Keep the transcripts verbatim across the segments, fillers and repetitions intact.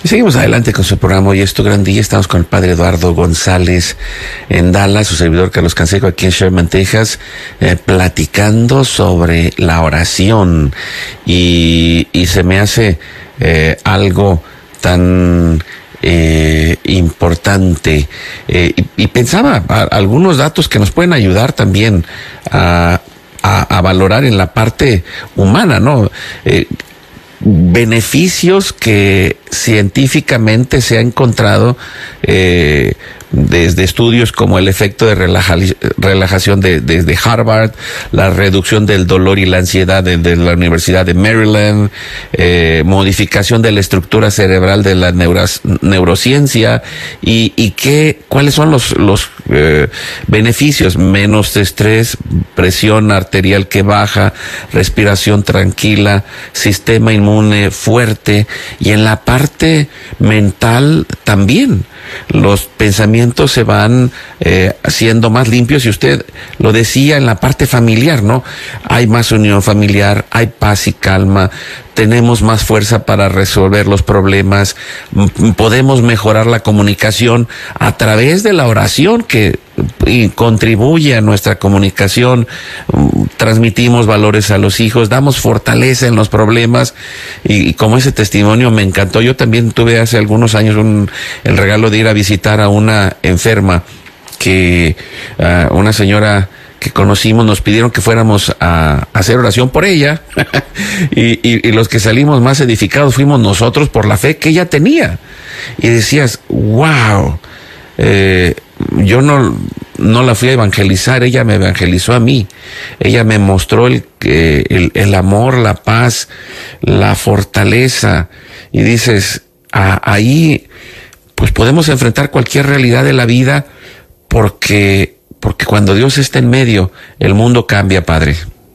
Y seguimos adelante con su programa. Hoy es tu gran día. Estamos con el padre Eduardo González en Dallas, su servidor Carlos Canseco aquí en Sherman, Texas, eh, platicando sobre la oración. Y, y se me hace eh, algo tan eh, importante. Eh, y, y pensaba a, algunos datos que nos pueden ayudar también a, a, a valorar en la parte humana, ¿no? Eh, beneficios que científicamente se ha encontrado eh, desde estudios como el efecto de relaja, relajación de, desde Harvard, la reducción del dolor y la ansiedad de, de la Universidad de Maryland, eh, modificación de la estructura cerebral de la neuras, neurociencia y, y qué, cuáles son los, los eh, beneficios: menos estrés, presión arterial que baja, respiración tranquila, sistema inmune fuerte, y en la parte mental también los pensamientos se van eh, haciendo más limpios. Y usted lo decía en la parte familiar, ¿no? Hay más unión familiar, hay paz y calma, tenemos más fuerza para resolver los problemas, podemos mejorar la comunicación a través de la oración, que y contribuye a nuestra comunicación. Transmitimos valores a los hijos, damos fortaleza en los problemas, y, y como ese testimonio me encantó. Yo también tuve hace algunos años un, el regalo de ir a visitar a una enferma que uh, una señora que conocimos nos pidieron que fuéramos a, a hacer oración por ella y, y, y los que salimos más edificados fuimos nosotros por la fe que ella tenía. Y decías, wow, eh, yo no, no la fui a evangelizar, ella me evangelizó a mí. Ella me mostró el, el, el amor, la paz, la fortaleza. Y dices, a, ahí pues podemos enfrentar cualquier realidad de la vida, porque Porque cuando Dios está en medio, el mundo cambia, padre.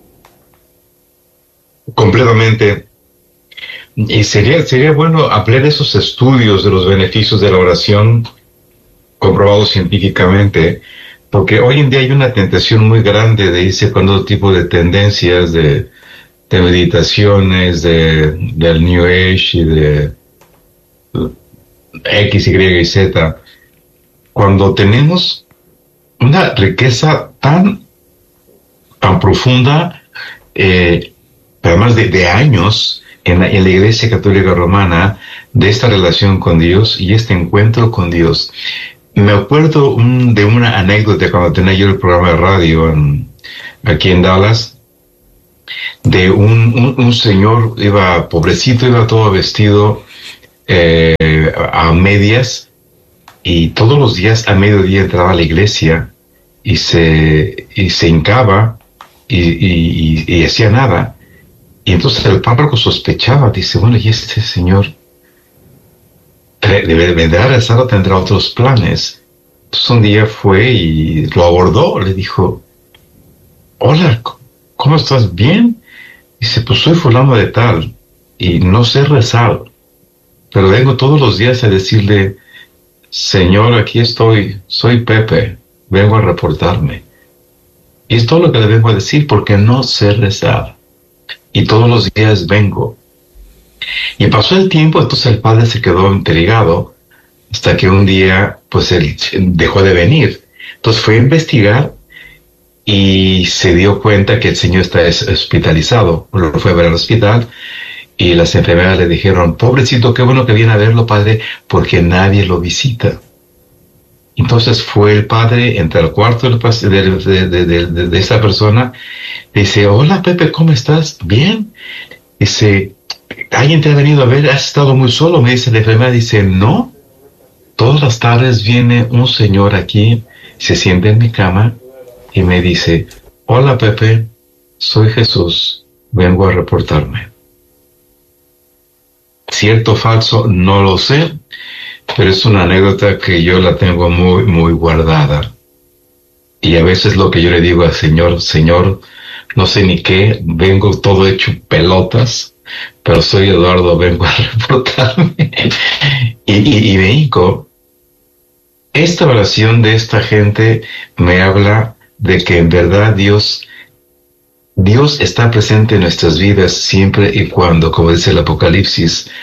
Completamente. Y sería, sería bueno hablar de esos estudios de los beneficios de la oración comprobados científicamente, porque hoy en día hay una tentación muy grande de irse con todo tipo de tendencias, de, de meditaciones, de, del New Age y de X, Y y Z. Cuando tenemos una riqueza tan, tan profunda, eh, además de, de años en la, en la Iglesia Católica Romana, de esta relación con Dios y este encuentro con Dios. Me acuerdo un, de una anécdota cuando tenía yo el programa de radio en, aquí en Dallas, de un, un, un señor, iba pobrecito, iba todo vestido eh, a medias, y todos los días a mediodía entraba a la iglesia y se, y se hincaba y, y, y, y hacía nada. Y entonces el párroco sospechaba, dice, bueno, y este señor vendrá a rezar o tendrá otros planes. Entonces un día fue y lo abordó, le dijo, hola, ¿cómo estás? ¿Bien? Dice, pues soy fulano de tal y no sé rezar, pero vengo todos los días a decirle, Señor, aquí estoy, soy Pepe, vengo a reportarme. Y es todo lo que le vengo a decir, porque no sé rezar. Y todos los días vengo. Y pasó el tiempo, entonces el padre se quedó intrigado, hasta que un día, pues él dejó de venir. Entonces fue a investigar y se dio cuenta que el señor está hospitalizado. Lo fue a ver al hospital. Y las enfermeras le dijeron, pobrecito, qué bueno que viene a verlo, padre, porque nadie lo visita. Entonces fue el padre, entra al cuarto de, de, de, de, de, de esa persona, dice, hola Pepe, ¿cómo estás? Bien. Dice, ¿alguien te ha venido a ver? ¿Has estado muy solo? Me dice la enfermera. Dice, no, todas las tardes viene un señor aquí, se sienta en mi cama y me dice, hola Pepe, soy Jesús, vengo a reportarme. Cierto o falso, no lo sé, pero es una anécdota que yo la tengo muy, muy guardada. Y a veces lo que yo le digo al Señor, Señor, no sé ni qué, vengo todo hecho pelotas, pero soy Eduardo, vengo a reportarme. y, y, y me digo, esta oración de esta gente me habla de que en verdad Dios Dios está presente en nuestras vidas siempre y cuando, como dice el Apocalipsis,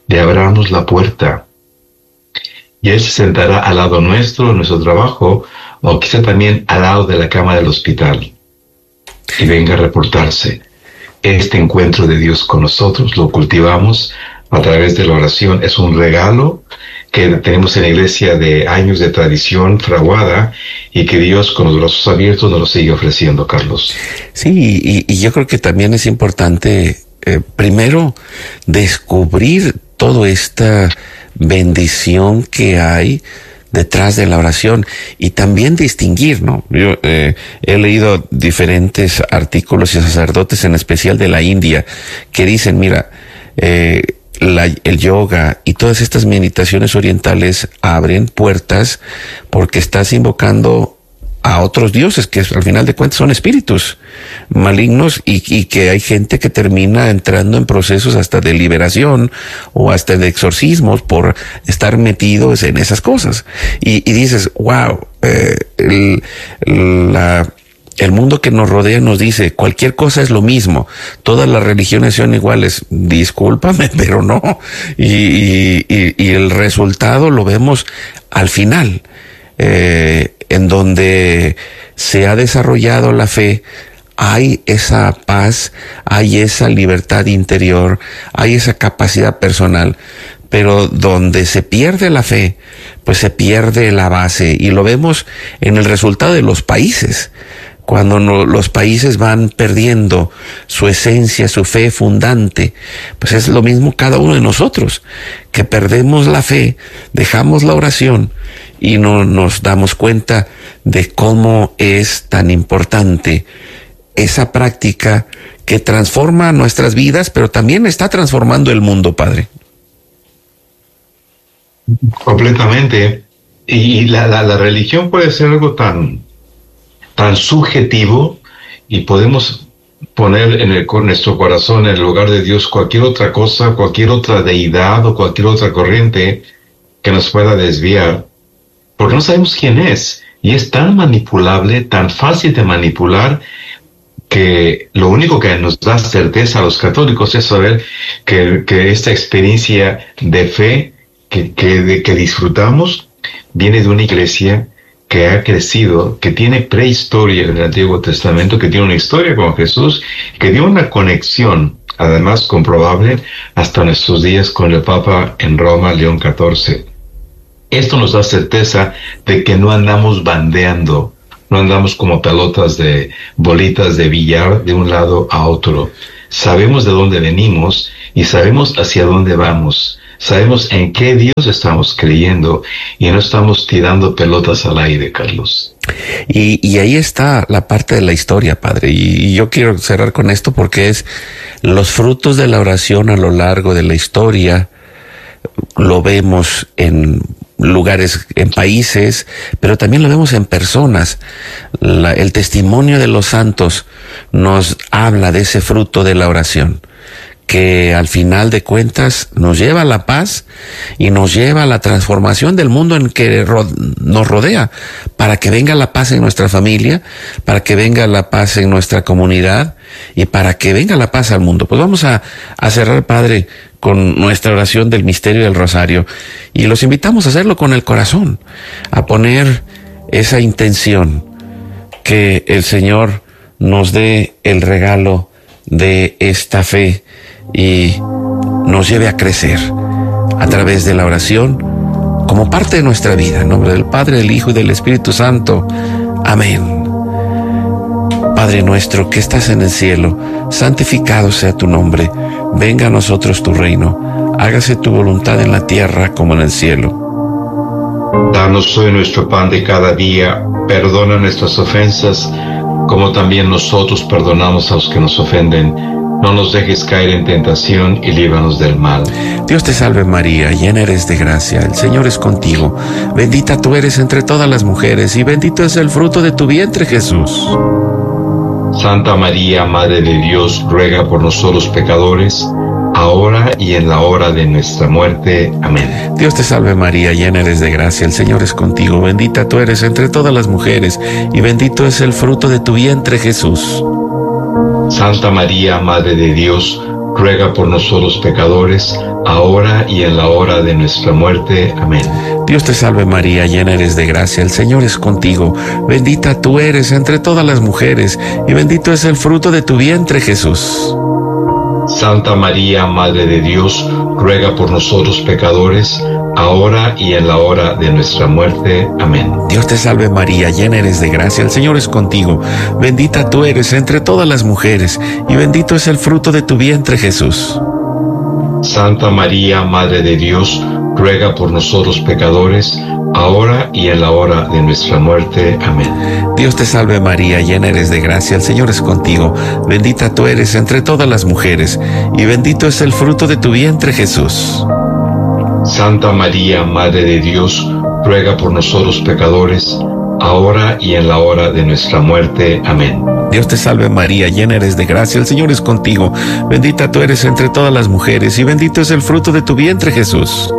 le abramos la puerta. Y Él se sentará al lado nuestro, en nuestro trabajo, o quizá también al lado de la cama del hospital. Y venga a reportarse. Este encuentro de Dios con nosotros lo cultivamos a través de la oración. Es un regalo que tenemos en la iglesia de años de tradición fraguada y que Dios con los brazos abiertos nos lo sigue ofreciendo, Carlos. Sí, y, y yo creo que también es importante, eh, primero, descubrir toda esta bendición que hay detrás de la oración y también distinguir, ¿no? Yo eh, he leído diferentes artículos y sacerdotes, en especial de la India, que dicen, mira, eh, la, el yoga y todas estas meditaciones orientales abren puertas porque estás invocando a otros dioses que al final de cuentas son espíritus malignos y, y que hay gente que termina entrando en procesos hasta de liberación o hasta de exorcismos por estar metidos en esas cosas. Y, y dices, wow, eh, el, la, el mundo que nos rodea nos dice, cualquier cosa es lo mismo, todas las religiones son iguales. Discúlpame, pero no. Y, y, y, y el resultado lo vemos al final. Eh, en donde se ha desarrollado la fe, hay esa paz, hay esa libertad interior, hay esa capacidad personal, pero donde se pierde la fe, pues se pierde la base, y lo vemos en el resultado de los países. Cuando no, los países van perdiendo su esencia, su fe fundante, pues es lo mismo cada uno de nosotros, que perdemos la fe, dejamos la oración y no nos damos cuenta de cómo es tan importante esa práctica que transforma nuestras vidas, pero también está transformando el mundo, Padre. Completamente. Y la, la, la religión puede ser algo tan, tan subjetivo, y podemos poner en, el, en nuestro corazón, en el lugar de Dios, cualquier otra cosa, cualquier otra deidad o cualquier otra corriente que nos pueda desviar, porque no sabemos quién es, y es tan manipulable, tan fácil de manipular, que lo único que nos da certeza a los católicos es saber que, que esta experiencia de fe que, que, de, que disfrutamos viene de una iglesia que ha crecido, que tiene prehistoria en el Antiguo Testamento, que tiene una historia con Jesús, que tiene una conexión, además comprobable, hasta nuestros días con el Papa en Roma, León catorce. Esto nos da certeza de que no andamos bandeando, no andamos como pelotas de bolitas de billar de un lado a otro. Sabemos de dónde venimos y sabemos hacia dónde vamos. Sabemos en qué Dios estamos creyendo y no estamos tirando pelotas al aire, Carlos. Y, y ahí está la parte de la historia, Padre. Y, y yo quiero cerrar con esto porque es los frutos de la oración a lo largo de la historia. Lo vemos en lugares, en países, pero también lo vemos en personas. La, el testimonio de los santos nos habla de ese fruto de la oración, que al final de cuentas nos lleva a la paz y nos lleva a la transformación del mundo en que ro- nos rodea, para que venga la paz en nuestra familia, para que venga la paz en nuestra comunidad y para que venga la paz al mundo. Pues vamos a, a cerrar, Padre, con nuestra oración del misterio del Rosario, y los invitamos a hacerlo con el corazón, a poner esa intención, que el Señor nos dé el regalo de esta fe y nos lleve a crecer a través de la oración como parte de nuestra vida. En nombre del Padre, del Hijo y del Espíritu Santo. Amén. Padre nuestro que estás en el cielo, santificado sea tu nombre. Venga a nosotros tu reino. Hágase tu voluntad en la tierra como en el cielo. Danos hoy nuestro pan de cada día. Perdona nuestras ofensas, como también nosotros perdonamos a los que nos ofenden. No nos dejes caer en tentación y líbranos del mal. Dios te salve María, llena eres de gracia, el Señor es contigo. Bendita tú eres entre todas las mujeres y bendito es el fruto de tu vientre, Jesús. Santa María, Madre de Dios, ruega por nosotros pecadores, ahora y en la hora de nuestra muerte. Amén. Dios te salve María, llena eres de gracia, el Señor es contigo. Bendita tú eres entre todas las mujeres y bendito es el fruto de tu vientre, Jesús. Santa María, Madre de Dios, ruega por nosotros pecadores, ahora y en la hora de nuestra muerte. Amén. Dios te salve María, llena eres de gracia, el Señor es contigo. Bendita tú eres entre todas las mujeres, y bendito es el fruto de tu vientre, Jesús. Santa María, Madre de Dios, ruega por nosotros pecadores, ahora y en la hora de nuestra muerte. Amén. Dios te salve María, llena eres de gracia, el Señor es contigo. Bendita tú eres entre todas las mujeres, y bendito es el fruto de tu vientre, Jesús. Santa María, Madre de Dios, ruega por nosotros pecadores, ahora y en la hora de nuestra muerte. Amén. Dios te salve María, llena eres de gracia, el Señor es contigo. Bendita tú eres entre todas las mujeres, y bendito es el fruto de tu vientre, Jesús. Santa María, Madre de Dios, ruega por nosotros pecadores, ahora y en la hora de nuestra muerte. Amén. Dios te salve María, llena eres de gracia, el Señor es contigo. Bendita tú eres entre todas las mujeres, y bendito es el fruto de tu vientre, Jesús.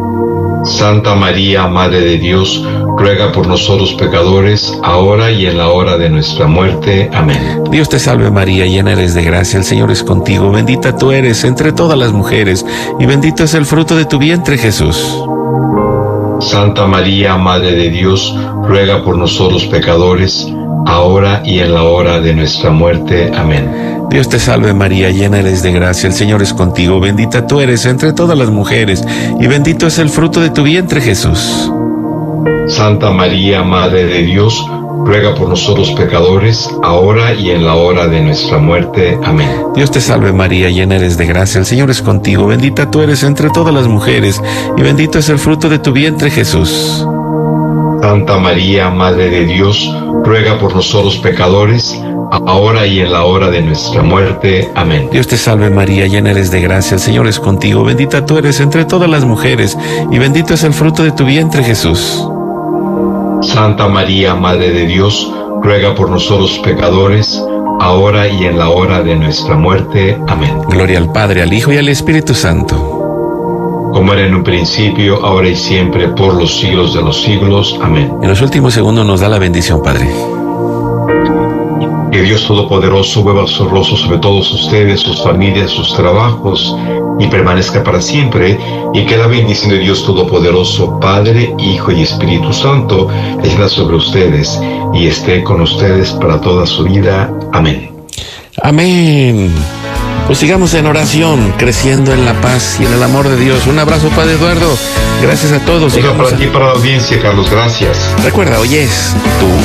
Santa María, Madre de Dios, ruega por nosotros pecadores, ahora y en la hora de nuestra muerte. Amén. Dios te salve María, llena eres de gracia, el Señor es contigo. Bendita tú eres entre todas las mujeres, y bendito es el fruto de tu vientre, Jesús. Santa María, Madre de Dios, ruega por nosotros pecadores, ahora y en la hora de nuestra muerte. Amén. Dios te salve María, llena eres de gracia, el Señor es contigo. Bendita tú eres entre todas las mujeres, y bendito es el fruto de tu vientre, Jesús. Santa María, Madre de Dios, ruega por nosotros pecadores, ahora y en la hora de nuestra muerte. Amén. Dios te salve María, llena eres de gracia, el Señor es contigo. Bendita tú eres entre todas las mujeres, y bendito es el fruto de tu vientre, Jesús. Santa María, Madre de Dios, ruega por nosotros pecadores, ahora y en la hora de nuestra muerte. Amén. Dios te salve María, llena eres de gracia, el Señor es contigo. Bendita tú eres entre todas las mujeres, y bendito es el fruto de tu vientre, Jesús. Santa María, Madre de Dios, ruega por nosotros pecadores, ahora y en la hora de nuestra muerte. Amén. Gloria al Padre, al Hijo y al Espíritu Santo. Como era en un principio, ahora y siempre, por los siglos de los siglos. Amén. En los últimos segundos nos da la bendición, Padre. Que Dios Todopoderoso vuelva su rostro sobre todos ustedes, sus familias, sus trabajos, y permanezca para siempre, y que la bendición de Dios Todopoderoso, Padre, Hijo y Espíritu Santo, descienda sobre ustedes y esté con ustedes para toda su vida. Amén. Amén. Pues sigamos en oración, creciendo en la paz y en el amor de Dios. Un abrazo, Padre Eduardo. Gracias a todos. Sigamos para ti, para la audiencia, Carlos. Gracias. Recuerda, hoy es tu